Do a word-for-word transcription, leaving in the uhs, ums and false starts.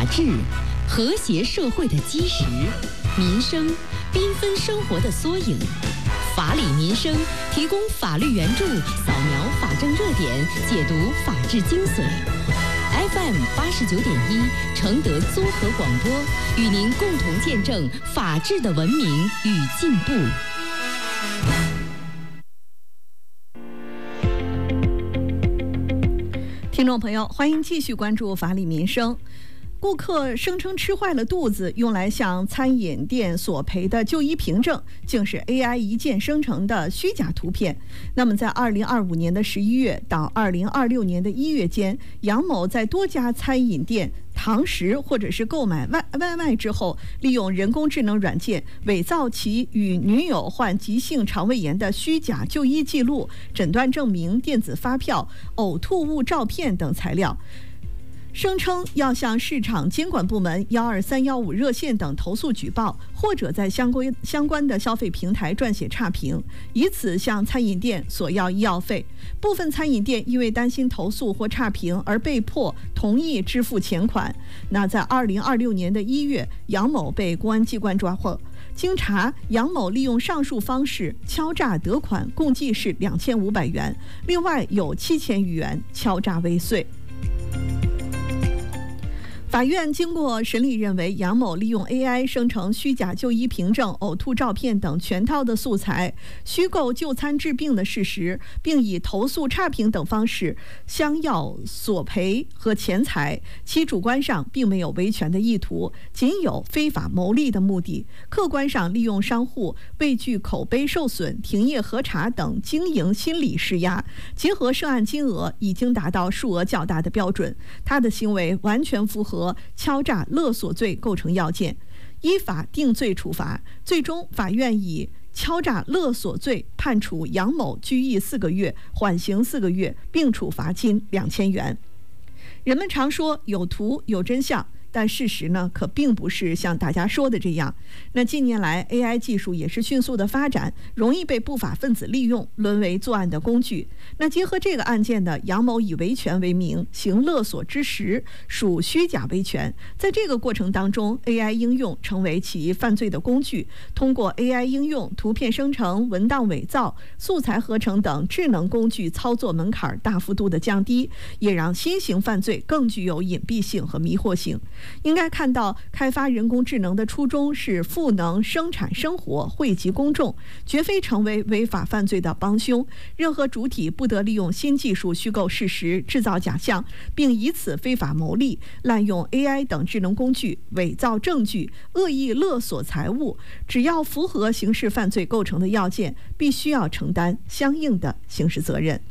法治，和谐社会的基石，民生，缤纷生活的缩影。法理民生提供法律援助，扫描法政热点，解读法治精髓。F M 八十九点一，承德综合广播，与您共同见证法治的文明与进步。 听众朋友，欢迎继续关注法理民生。顾客声称吃坏了肚子，用来向餐饮店索赔的就医凭证，竟是 A I 一键生成的虚假图片。那么，在二零二五年的十一月到二零二六年的一月间，杨某在多家餐饮店堂食或者是购买外外卖之后，利用人工智能软件伪造其与女友患急性肠胃炎的虚假就医记录、诊断证明、电子发票、呕吐物照片等材料，声称要向市场监管部门幺二三幺五热线等投诉举报，或者在相关相关的消费平台撰写差评，以此向餐饮店索要医药费。部分餐饮店因为担心投诉或差评而被迫同意支付钱款。那在二零二六年的一月，杨某被公安机关抓获。经查，杨某利用上述方式敲诈得款共计是两千五百元，另外有七千余元敲诈未遂。法院经过审理认为，杨某利用 A I 生成虚假就医凭证、呕吐照片等全套的素材，虚构就餐治病的事实，并以投诉差评等方式相要索赔和钱财，其主观上并没有维权的意图，仅有非法牟利的目的；客观上利用商户畏惧口碑受损、停业核查等经营心理施压，结合涉案金额已经达到数额较大的标准，他的行为完全符合敲诈勒索罪构成要件，依法定罪处罚。最终法院以敲诈勒索罪判处杨某拘役四个月，缓刑四个月，并处罚金两千元。人们常说有图有真相，但事实呢，可并不是像大家说的这样。那近年来 A I 技术也是迅速的发展，容易被不法分子利用，沦为作案的工具。那结合这个案件的杨某以维权为名行勒索之实，属虚假维权。在这个过程当中， A I 应用成为其犯罪的工具，通过 A I 应用、图片生成、文档伪造、素材合成等智能工具操作门槛大幅度的降低，也让新型犯罪更具有隐蔽性和迷惑性。应该看到，开发人工智能的初衷是赋能生产生活，惠及公众，绝非成为违法犯罪的帮凶。任何主体不得利用新技术虚构事实、制造假象，并以此非法牟利，滥用 A I 等智能工具伪造证据、恶意勒索财物。只要符合刑事犯罪构成的要件，必须要承担相应的刑事责任。